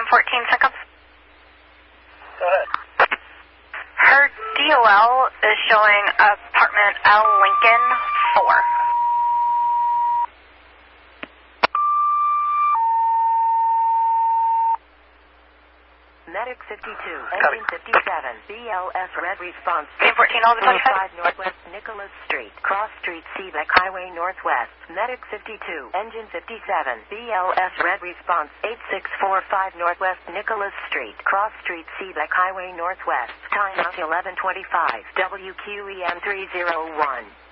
14 seconds. Go ahead. Her DOL is showing apartment L Lincoln 4. Medic 52, engine 57, BLS red response. Team 14, all the 25. Northwest Nicholas Street, Cross Street, Seebeck Highway Northwest. Medic 52, engine 57, BLS red response. 8645 Northwest Nicholas Street, Cross Street, Seebeck Highway Northwest. Time out 11:25. WQEM 301.